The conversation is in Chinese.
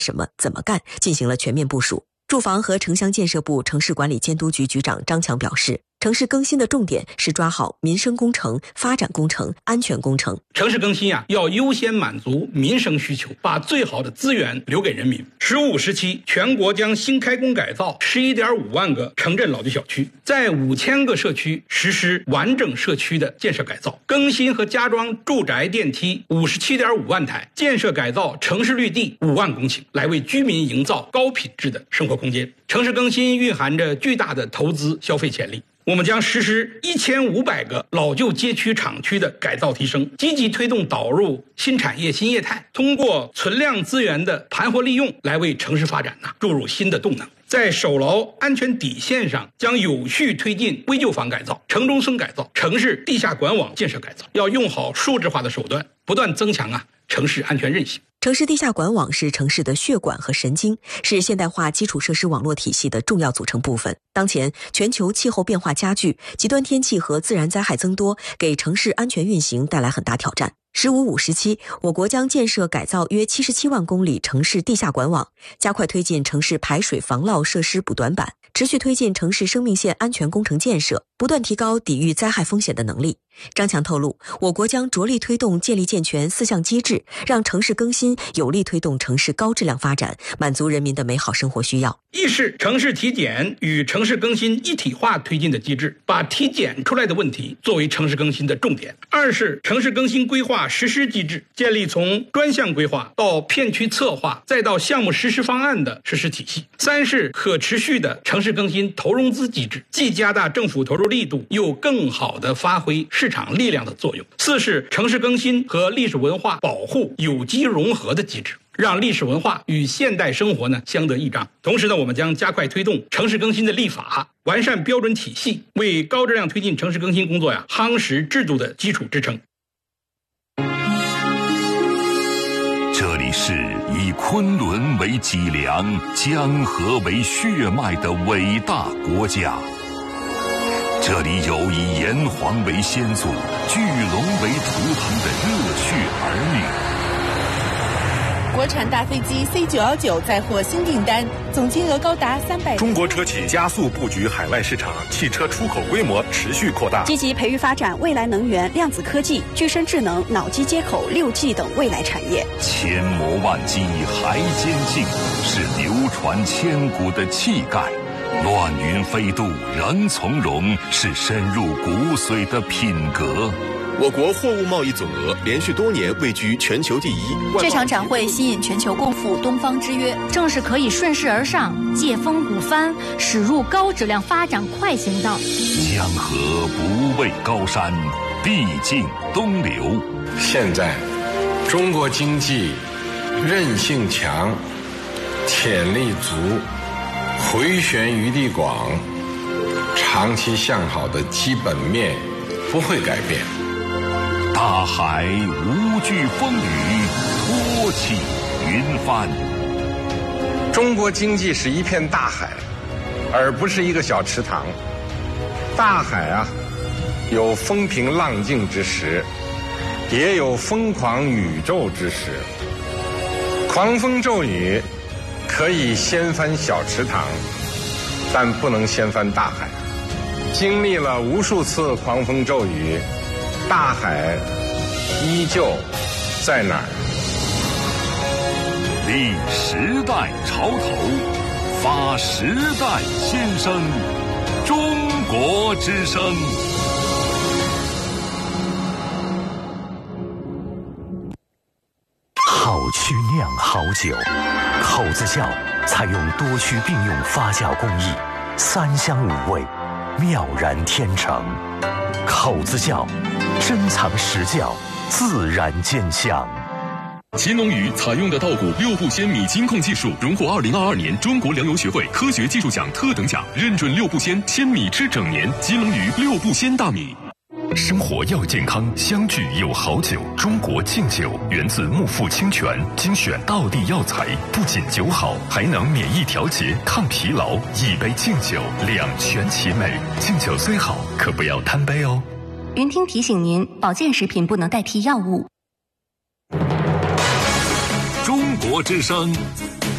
什么、怎么干进行了全面部署。住房和城乡建设部城市管理监督局局长张强表示，城市更新的重点是抓好民生工程、发展工程、安全工程。 城市更新要优先满足民生需求，把最好的资源留给人民。15、17全国将新开工改造11.5万个城镇老旧小区，在5000个社区实施完整社区的建设改造，更新和加装住宅电梯57.5万台，建设改造城市绿地5万公顷，来为居民营造高品质的生活空间。城市更新蕴含着巨大的投资消费潜力。我们将实施1500个老旧街区厂区的改造提升，积极推动导入新产业新业态，通过存量资源的盘活利用来为城市发展注入新的动能。在守牢安全底线上，将有序推进危旧房改造、城中村改造、城市地下管网建设改造，要用好数字化的手段，不断增强城市安全韧性。 城市地下管网是城市的血管和神经，是现代化基础设施网络体系的重要组成部分。当前全球气候变化加剧，极端天气和自然灾害增多，给城市安全运行带来很大挑战。15、17我国将建设改造约77万公里城市地下管网，加快推进城市排水防涝设施补短板，持续推进城市生命线安全工程建设，不断提高抵御灾害风险的能力。张强透露，我国将着力推动建立健全4项机制，让城市更新有力推动城市高质量发展，满足人民的美好生活需要。 一是城市体检与城市更新一体化推进的机制，把体检出来的问题作为城市更新的重点。二是城市更新规划实施机制，建立从专项规划到片区策划再到项目实施方案的实施体系。三是可持续的城市更新投融资机制，既加大政府投入力度，又更好地发挥市场力量的作用。四是城市更新和历史文化保护有机融合的机制，让历史文化与现代生活相得益彰。同时我们将加快推动城市更新的立法，完善标准体系，为高质量推进城市更新工作夯实制度的基础支撑。 这里是以昆仑为脊梁、江河为血脉的伟大国家，这里有以炎黄为先祖、巨龙为图腾的热血儿女。 国产大飞机 C919 再获新订单，总金额高达300。 中国车企加速布局海外市场，汽车出口规模持续扩大， 积极培育发展未来能源、量子科技、具身智能、脑机接口、6G 等未来产业。 千磨万击还坚劲，是流传千古的气概；乱云飞渡仍从容，是深入骨髓的品格。 我国货物贸易总额连续多年位居全球第一。 这场展会吸引全球共赴东方之约，正是可以顺势而上、借风鼓帆，驶入高质量发展快行道。 江河不畏高山，必尽东流。 现在，中国经济韧性强，潜力足，回旋余地广，长期向好的基本面不会改变。 大海无惧风雨，托起云帆。 中国经济是一片大海，而不是一个小池塘。大海有风平浪静之时，也有疯狂宇宙之时。狂风骤雨可以掀翻小池塘，但不能掀翻大海。经历了无数次狂风骤雨，大海依旧在哪儿？ 立时代潮头，发时代新生，中国之声。 好曲酿好酒，口子窖采用多区并用发酵工艺，3香5味，妙然天成。口子窖珍藏实窖，自然见香。 乾隆鱼采用的稻谷6步鲜米金控技术，荣获2022年中国粮油学会科学技术奖特等奖，认准6步鲜米吃整年。乾隆鱼6步鲜大米。 生活要健康，相聚有好酒。中国敬酒源自木富清泉，精选道地药材，不仅酒好，还能免疫调节、抗疲劳。一杯敬酒，两全其美。敬酒虽好，可不要贪杯哦。 云听提醒您，保健食品不能代替药物。 中国之声